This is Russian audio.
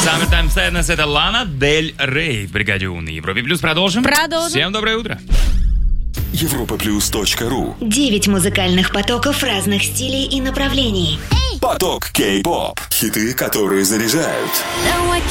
Summertime Sadness — это Лана Дель Рей в бригаде У на Европе Плюс. Продолжим. Всем доброе утро. Europaplus.ru 9 музыкальных потоков разных стилей и направлений. Поток Кей-поп. Хиты, которые заряжают.